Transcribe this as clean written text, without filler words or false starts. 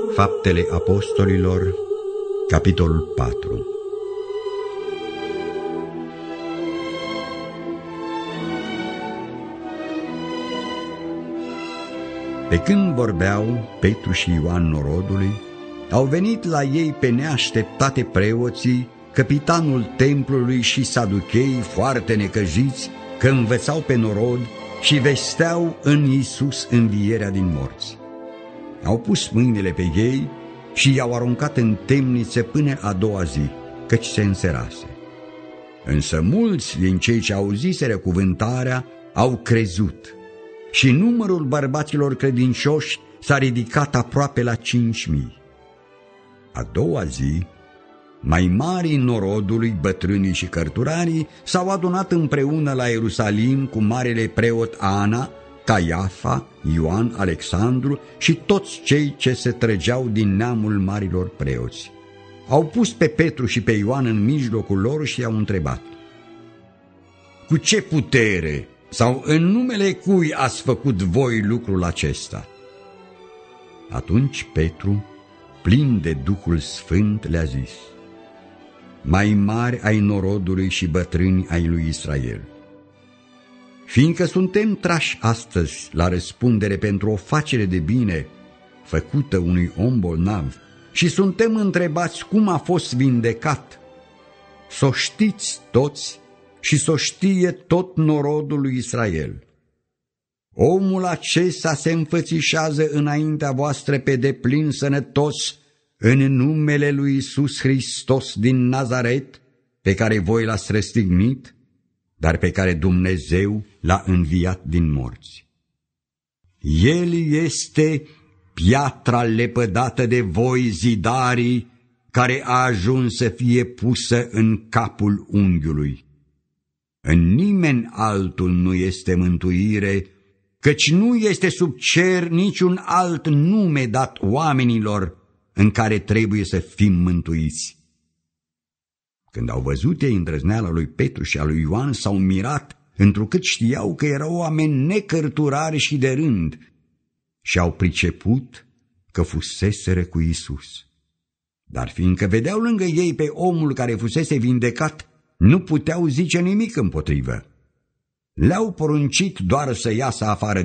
Faptele Apostolilor, capitolul 4. Pe când vorbeau Petru și Ioan norodului, au venit la ei pe neașteptate preoții, căpitanul templului și saducheii foarte necăjiți, că învățau pe norod și vesteau în Iisus învierea din morți. Au pus mâinile pe ei și i-au aruncat în temniță până a doua zi, căci se înserase. Însă mulți din cei ce auziseră cuvântarea au crezut și numărul bărbaților credincioși s-a ridicat aproape la 5.000. A doua zi, mai marii norodului, bătrânii și cărturarii s-au adunat împreună la Ierusalim cu marele preot Ana, Caiafa, Ioan, Alexandru și toți cei ce se trăgeau din neamul marilor preoți. Au pus pe Petru și pe Ioan în mijlocul lor și i-au întrebat: cu ce putere sau în numele cui ați făcut voi lucrul acesta? Atunci Petru, plin de Duhul Sfânt, le-a zis: mai mari ai norodului și bătrâni ai lui Israel, fiindcă suntem trași astăzi la răspundere pentru o facere de bine făcută unui om bolnav și suntem întrebați cum a fost vindecat, s-o știți toți și s-o știe tot norodul lui Israel. Omul acesta se înfățișează înaintea voastră pe deplin sănătos în numele lui Iisus Hristos din Nazaret, pe care voi l-ați răstignit, dar pe care Dumnezeu l-a înviat din morți. El este piatra lepădată de voi, zidarii, care a ajuns să fie pusă în capul unghiului. În nimeni altul nu este mântuire, căci nu este sub cer niciun alt nume dat oamenilor în care trebuie să fim mântuiți. Când au văzut ei îndrăzneala lui Petru și a lui Ioan, s-au mirat, întrucât știau că erau oameni necărturari și de rând, și au priceput că fuseseră cu Iisus. Dar fiindcă vedeau lângă ei pe omul care fusese vindecat, nu puteau zice nimic împotrivă. Le-au poruncit doar să iasă afară